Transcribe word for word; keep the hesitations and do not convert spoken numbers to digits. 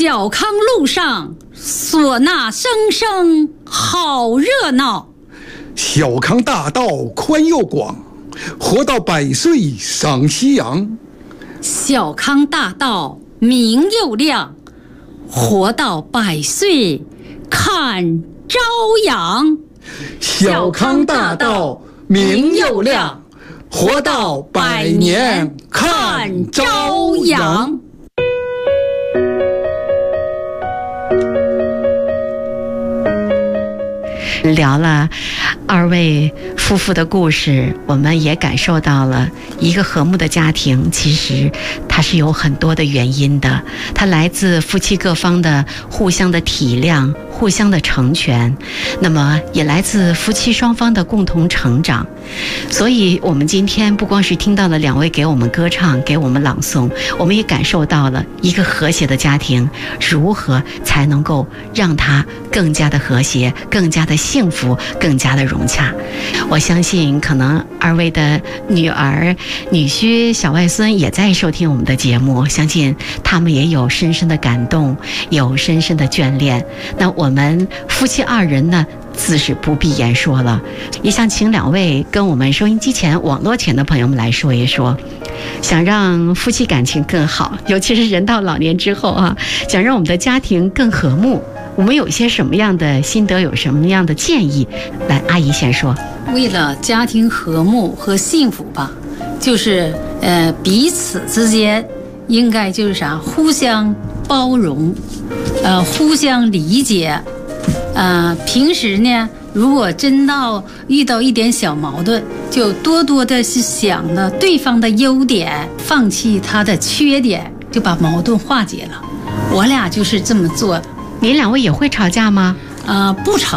小康路上唢呐声声好热闹， 小康大道宽又广，活到百岁赏夕阳。 小康大道明又亮，活到百岁看朝阳。 小康大道明又亮，活到百年看朝阳。 聊了二位夫妇的故事，我们也感受到了一个和睦的家庭其实它是有很多的原因的，它来自夫妻各方的互相的体谅，互相的成全，那么也来自夫妻双方的共同成长。所以我们今天不光是听到了两位给我们歌唱，给我们朗诵，我们也感受到了一个和谐的家庭如何才能够让它更加的和谐，更加的幸福，更加的融洽。我相信可能二位的女儿女婿小外孙也在收听我们的节目，相信他们也有深深的感动，有深深的眷恋。那我们夫妻二人呢，自是不必言说了，也想请两位跟我们收音机前网络前的朋友们来说一说，想让夫妻感情更好，尤其是人到老年之后啊，想让我们的家庭更和睦，我们有一些什么样的心得，有什么样的建议？来，阿姨先说。 为了家庭和睦和幸福吧，就是呃彼此之间应该就是啥，互相包容，呃互相理解。呃，平时呢，如果真到遇到一点小矛盾，就多多的是想着对方的优点，放弃他的缺点，就把矛盾化解了。我俩就是这么做。 你两位也会吵架吗？ 呃，不吵